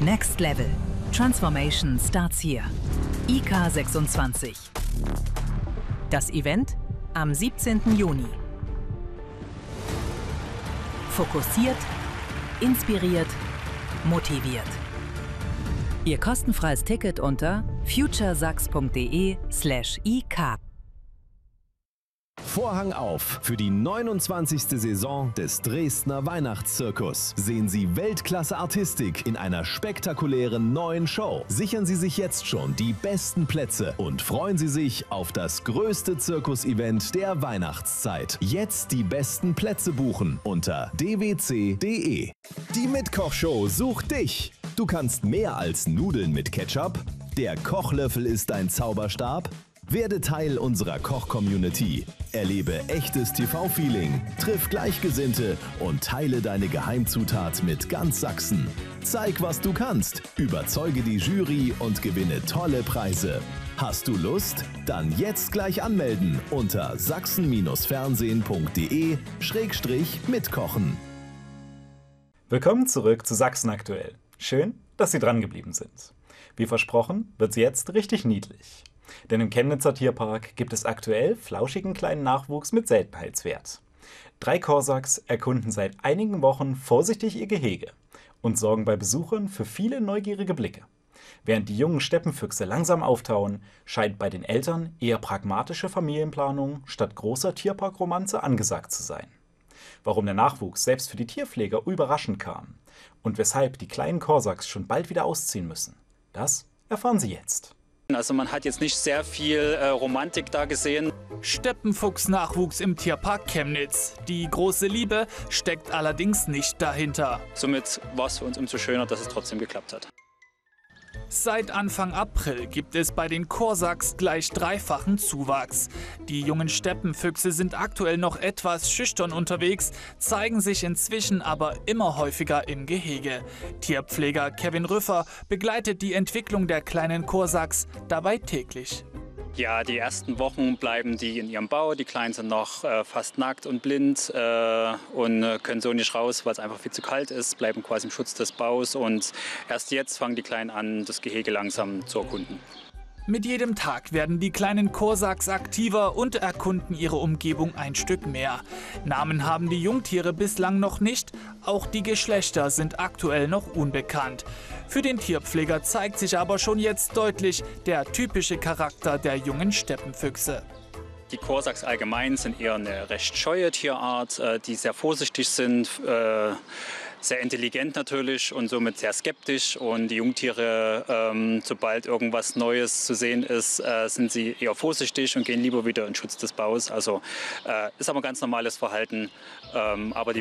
Next Level. Transformation starts here. IK26. Das Event am 17. Juni. Fokussiert, inspiriert, motiviert. Ihr kostenfreies Ticket unter futuresachs.de/ik. Vorhang auf für die 29. Saison des Dresdner Weihnachtszirkus. Sehen Sie Weltklasse-Artistik in einer spektakulären neuen Show. Sichern Sie sich jetzt schon die besten Plätze und freuen Sie sich auf das größte Zirkus-Event der Weihnachtszeit. Jetzt die besten Plätze buchen unter dwc.de. Die Mitkochshow sucht dich. Du kannst mehr als Nudeln mit Ketchup. Der Kochlöffel ist dein Zauberstab. Werde Teil unserer Koch-Community. Erlebe echtes TV-Feeling, triff Gleichgesinnte und teile deine Geheimzutat mit ganz Sachsen. Zeig, was du kannst, überzeuge die Jury und gewinne tolle Preise. Hast du Lust? Dann jetzt gleich anmelden unter sachsen-fernsehen.de/mitkochen. Willkommen zurück zu Sachsen aktuell. Schön, dass Sie dran geblieben sind. Wie versprochen, wird's jetzt richtig niedlich. Denn im Chemnitzer Tierpark gibt es aktuell flauschigen kleinen Nachwuchs mit Seltenheitswert. 3 Corsachs erkunden seit einigen Wochen vorsichtig ihr Gehege und sorgen bei Besuchern für viele neugierige Blicke. Während die jungen Steppenfüchse langsam auftauen, scheint bei den Eltern eher pragmatische Familienplanung statt großer Tierparkromanze angesagt zu sein. Warum der Nachwuchs selbst für die Tierpfleger überraschend kam und weshalb die kleinen Corsachs schon bald wieder ausziehen müssen, das erfahren Sie jetzt. Also man hat jetzt nicht sehr viel Romantik da gesehen. Steppenfuchs-Nachwuchs im Tierpark Chemnitz. Die große Liebe steckt allerdings nicht dahinter. Somit war es für uns umso schöner, dass es trotzdem geklappt hat. Seit Anfang April gibt es bei den Corsachs gleich dreifachen Zuwachs. Die jungen Steppenfüchse sind aktuell noch etwas schüchtern unterwegs, zeigen sich inzwischen aber immer häufiger im Gehege. Tierpfleger Kevin Rüffer begleitet die Entwicklung der kleinen Corsachs dabei täglich. Ja, die ersten Wochen bleiben die in ihrem Bau. Die Kleinen sind noch fast nackt und blind und können so nicht raus, weil es einfach viel zu kalt ist, bleiben quasi im Schutz des Baus. Und erst jetzt fangen die Kleinen an, das Gehege langsam zu erkunden. Mit jedem Tag werden die kleinen Corsachs aktiver und erkunden ihre Umgebung ein Stück mehr. Namen haben die Jungtiere bislang noch nicht, auch die Geschlechter sind aktuell noch unbekannt. Für den Tierpfleger zeigt sich aber schon jetzt deutlich der typische Charakter der jungen Steppenfüchse. Die Corsachs allgemein sind eher eine recht scheue Tierart, die sehr vorsichtig sind, sehr intelligent natürlich und somit sehr skeptisch. Und die Jungtiere, sobald irgendwas Neues zu sehen ist, sind sie eher vorsichtig und gehen lieber wieder in Schutz des Baus. Also ist aber ein ganz normales Verhalten. Aber die